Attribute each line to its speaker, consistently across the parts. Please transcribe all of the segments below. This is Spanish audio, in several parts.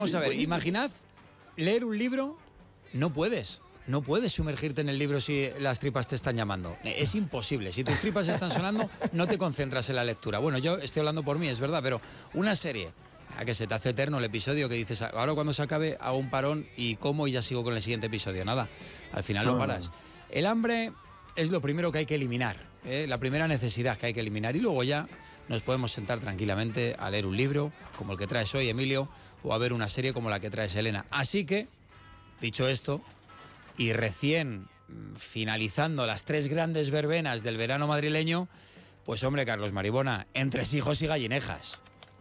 Speaker 1: Vamos a ver, imaginad leer un libro, no puedes sumergirte en el libro si las tripas te están llamando. Es imposible. Si tus tripas están sonando, no te concentras en la lectura. Bueno, yo estoy hablando por mí, es verdad, pero una serie, a que se te hace eterno el episodio, que dices, ahora cuando se acabe hago un parón y como y ya sigo con el siguiente episodio. Nada, al final no paras. El hambre es lo primero que hay que eliminar, la primera necesidad que hay que eliminar, y luego ya nos podemos sentar tranquilamente a leer un libro, como el que traes hoy, Emilio, o a ver una serie como la que traes, Elena. Así que, dicho esto, y recién finalizando las 3 grandes verbenas del verano madrileño, pues hombre, Carlos Maribona, entresijos y gallinejas.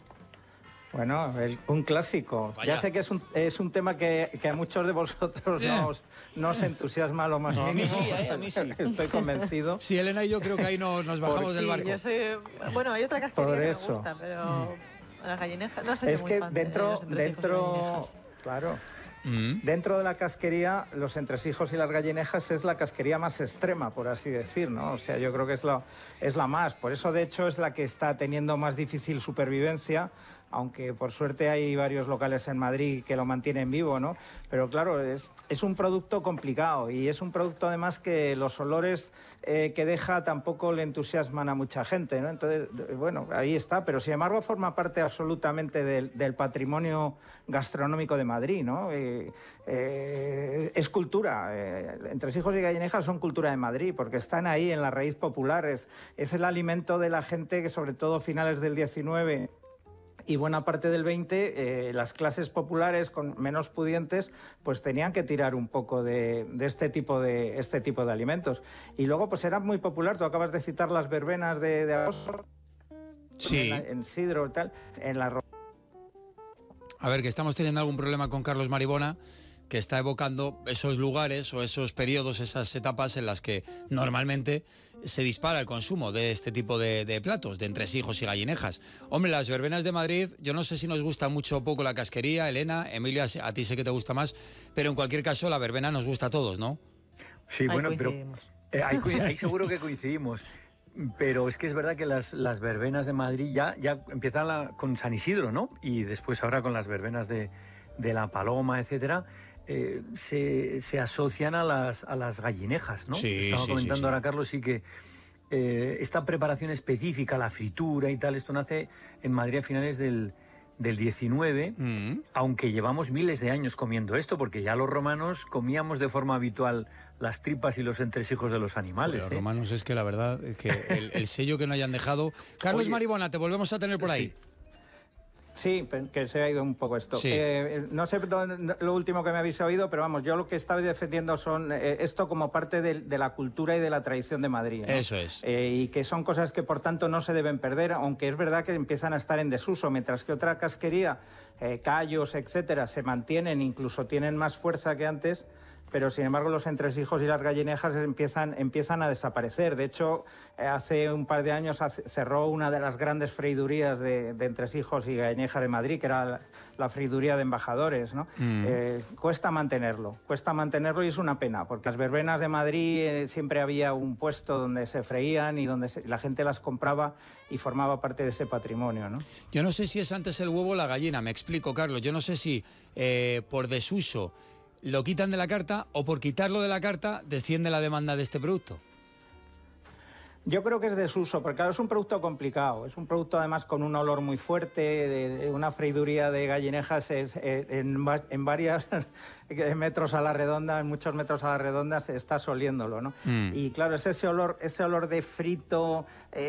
Speaker 2: Bueno, un clásico.
Speaker 1: Vaya.
Speaker 2: Ya sé que es un tema que a muchos de vosotros no os entusiasma lo más mínimo.
Speaker 3: A mí sí.
Speaker 2: Estoy convencido.
Speaker 1: Sí, Elena y yo creo que ahí nos bajamos del barco.
Speaker 4: Yo soy, bueno, hay otra casquería que me gusta, pero las gallinejas no soy
Speaker 2: Es
Speaker 4: muy
Speaker 2: que
Speaker 4: fan de los entresijos y gallinejas.
Speaker 2: claro. Dentro de la casquería, los entresijos y las gallinejas es la casquería más extrema, por así decir, ¿no? O sea, yo creo que es la más. Por eso, de hecho, es la que está teniendo más difícil supervivencia, aunque por suerte hay varios locales en Madrid que lo mantienen vivo, ¿no? Pero claro, es un producto complicado y es un producto además que los olores que deja tampoco le entusiasman a mucha gente, ¿no? Entonces, bueno, ahí está, pero sin embargo forma parte absolutamente del patrimonio gastronómico de Madrid, ¿no? Es cultura, entresijos y gallinejas son cultura de Madrid porque están ahí en la raíz popular, es el alimento de la gente que sobre todo finales del 19 y buena parte del 20, las clases populares con menos pudientes pues tenían que tirar un poco de este tipo de alimentos. Y luego pues era muy popular, tú acabas de citar las verbenas de agosto,
Speaker 1: Sí.
Speaker 2: en Sidro y tal, en la...
Speaker 1: A ver, que estamos teniendo algún problema con Carlos Maribona, que está evocando esos lugares o esos periodos, esas etapas en las que normalmente se dispara el consumo de este tipo de platos, de entresijos y gallinejas. Hombre, las verbenas de Madrid, yo no sé si nos gusta mucho o poco la casquería, Elena, Emilia, a ti sé que te gusta más, pero en cualquier caso la verbena nos gusta a todos, ¿no?
Speaker 3: Sí, bueno, pero ahí seguro que coincidimos. Pero es que es verdad que las verbenas de Madrid ya empiezan con San Isidro, ¿no? Y después ahora con las verbenas de La Paloma, etcétera. Se asocian a las gallinejas, ¿no?
Speaker 1: Sí,
Speaker 3: Estaba comentando
Speaker 1: sí.
Speaker 3: ahora Carlos, sí que esta preparación específica, la fritura y tal, esto nace en Madrid a finales del 19, aunque llevamos miles de años comiendo esto, porque ya los romanos comíamos de forma habitual las tripas y los entresijos de los animales.
Speaker 1: Los romanos, es que la verdad, es que el sello que no hayan dejado... Carlos Maribona, te volvemos a tener por ahí.
Speaker 2: Sí, que se ha ido un poco esto.
Speaker 1: Sí.
Speaker 2: No sé lo último que me habéis oído, pero vamos, yo lo que estaba defendiendo son esto como parte de la cultura y de la tradición de Madrid, ¿no?
Speaker 1: Eso es.
Speaker 2: Y que son cosas que por tanto no se deben perder, aunque es verdad que empiezan a estar en desuso, mientras que otra casquería, callos, etcétera, se mantienen, incluso tienen más fuerza que antes. Pero sin embargo los entresijos y las gallinejas empiezan a desaparecer. De hecho, hace un par de años cerró una de las grandes freidurías de entresijos y gallinejas de Madrid, que era la freiduría de Embajadores, ¿no? Cuesta mantenerlo y es una pena, porque las verbenas de Madrid siempre había un puesto donde se freían y donde la gente las compraba y formaba parte de ese patrimonio, ¿no?
Speaker 1: Yo no sé si es antes el huevo o la gallina, me explico, Carlos. Yo no sé si por desuso lo quitan de la carta o por quitarlo de la carta desciende la demanda de este producto.
Speaker 2: Yo creo que es desuso, porque claro, es un producto complicado, es un producto además con un olor muy fuerte, de una freiduría de gallinejas en varios metros a la redonda, en muchos metros a la redonda se está oliéndolo, ¿no? Y claro, es ese olor de frito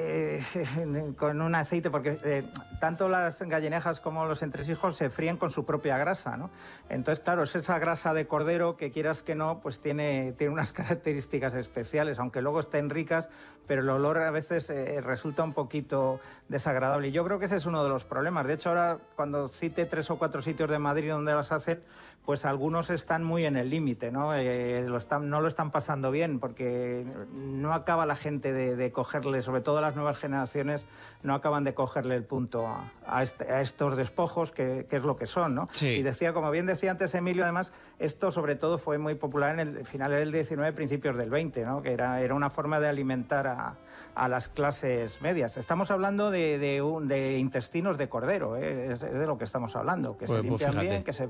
Speaker 2: con un aceite, porque tanto las gallinejas como los entresijos se fríen con su propia grasa, ¿no? Entonces, claro, es esa grasa de cordero que quieras que no, pues tiene unas características especiales, aunque luego estén ricas, pero el olor a veces resulta un poquito desagradable. Y yo creo que ese es uno de los problemas. De hecho, ahora cuando cite 3 o 4 sitios de Madrid donde las hacen, pues algunos están muy en el límite, ¿no? No lo están pasando bien, porque no acaba la gente de cogerle, sobre todo las nuevas generaciones, no acaban de cogerle el punto a estos despojos, que es lo que son, ¿no?
Speaker 1: Sí.
Speaker 2: Y decía, como bien decía antes Emilio, además, esto sobre todo fue muy popular en el final del 19, principios del 20, ¿no? Que era una forma de alimentar a las clases medias. Estamos hablando de intestinos de cordero, es de lo que estamos hablando, que se limpian bien, que se